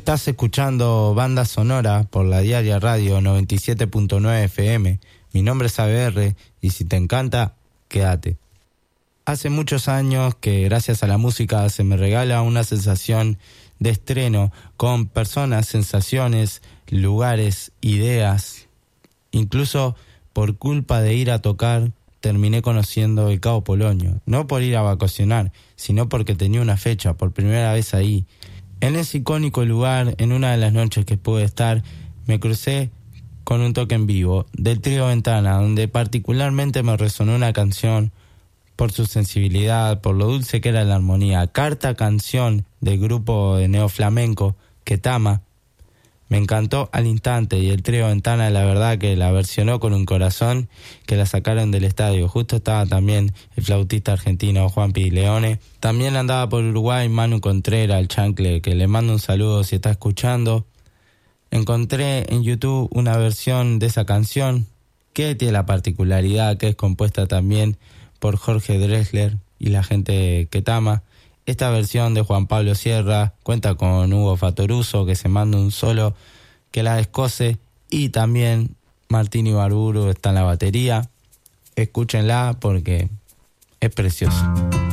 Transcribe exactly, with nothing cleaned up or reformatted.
Estás escuchando Banda Sonora por la Diaria Radio noventa y siete punto nueve F M. Mi nombre es A B R y si te encanta, quédate. Hace muchos años que gracias a la música se me regala una sensación de estreno con personas, sensaciones, lugares, ideas. Incluso por culpa de ir a tocar terminé conociendo el Cabo Polonio. No por ir a vacacionar, sino porque tenía una fecha por primera vez ahí. En ese icónico lugar, en una de las noches que pude estar, me crucé con un toque en vivo del Trío Ventana, donde particularmente me resonó una canción por su sensibilidad, por lo dulce que era la armonía. Carta Canción del grupo de neoflamenco Ketama. Me encantó al instante y el Trío Ventana, la verdad que la versionó con un corazón que la sacaron del estadio. Justo estaba también el flautista argentino Juan Pi Leone. También andaba por Uruguay Manu Contreras, el chancle, que le mando un saludo si está escuchando. Encontré en YouTube una versión de esa canción que tiene la particularidad que es compuesta también por Jorge Drexler y la gente de Ketama. Esta versión de Juan Pablo Sierra cuenta con Hugo Fatoruso, que se manda un solo que la descoce, y también Martín Ibarburu está en la batería. Escúchenla porque es preciosa.